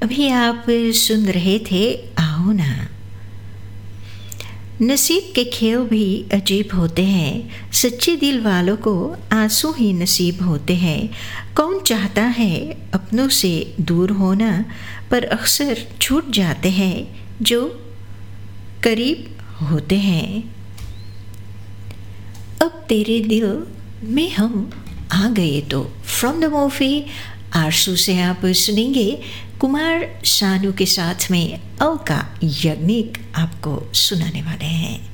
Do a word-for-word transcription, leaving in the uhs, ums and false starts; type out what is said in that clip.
अभी आप सुन रहे थे आओ ना। नसीब के खेल भी अजीब होते हैं, सच्चे दिल वालों को आंसू ही नसीब होते हैं। कौन चाहता है अपनों से दूर होना, पर अक्सर छूट जाते हैं जो करीब होते हैं। अब तेरे दिल में हम आ गए तो, फ्रॉम द मूवी आरसू से आप सुनेंगे कुमार शानू के साथ में अलका याग्निक आपको सुनाने वाले हैं।